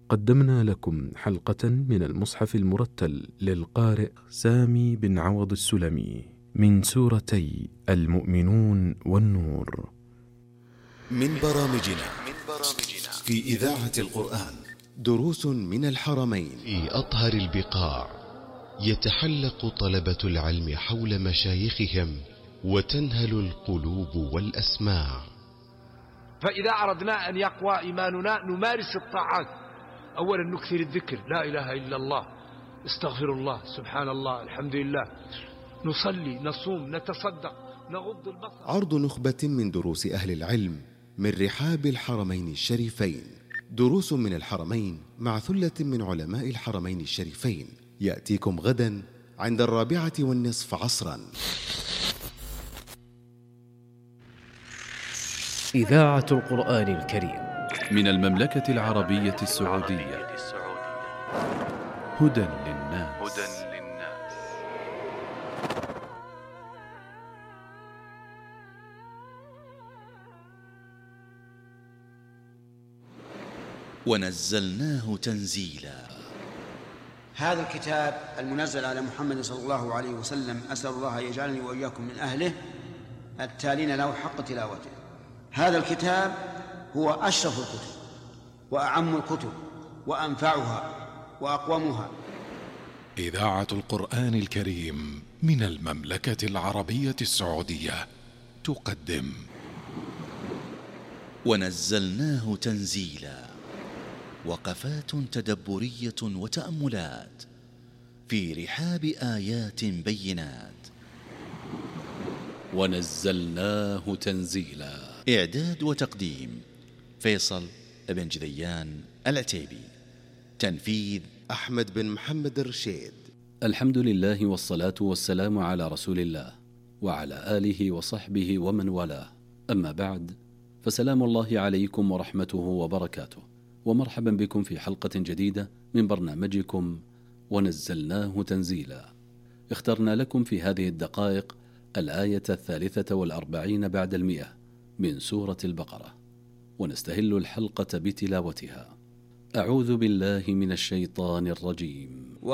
قدمنا لكم حلقة من المصحف المرتل للقارئ سامي بن عوض السلمي من سورتي المؤمنون والنور. من برامجنا في إذاعة القرآن دروس من الحرمين. في أطهر البقاع يتحلق طلبة العلم حول مشايخهم وتنهل القلوب والأسماع. فإذا أردنا أن يقوى إيماننا نمارس الطاعات. أولا نكثر الذكر، لا إله إلا الله، استغفر الله، سبحان الله، الحمد لله، نصلي، نصوم، نتصدق، نغض البصر. عرض نخبة من دروس أهل العلم من رحاب الحرمين الشريفين. دروس من الحرمين مع ثلة من علماء الحرمين الشريفين يأتيكم غدا عند 4:15 عصرا. إذاعة القرآن الكريم من المملكة العربية السعودية. هدى للناس. ونزلناه تنزيلا. هذا الكتاب المنزل على محمد صلى الله عليه وسلم أسأل الله أن يجعلني وإياكم من أهله التالين له حق تلاوته. هذا الكتاب هو أشرف الكتب وأعم الكتب وأنفعها وأقومها. إذاعة القرآن الكريم من المملكة العربية السعودية تقدم ونزلناه تنزيلا. وقفات تدبرية وتأملات في رحاب آيات بينات. ونزلناه تنزيلا. إعداد وتقديم فيصل بن جذيان العتيبي. تنفيذ أحمد بن محمد الرشيد. الحمد لله والصلاة والسلام على رسول الله وعلى آله وصحبه ومن والاه. أما بعد، فسلام الله عليكم ورحمته وبركاته، ومرحبا بكم في حلقة جديدة من برنامجكم ونزلناه تنزيلا. اخترنا لكم في هذه الدقائق الآية 43 بعد 100 من سورة البقرة، ونستهل الحلقة بتلاوتها. أعوذ بالله من الشيطان الرجيم.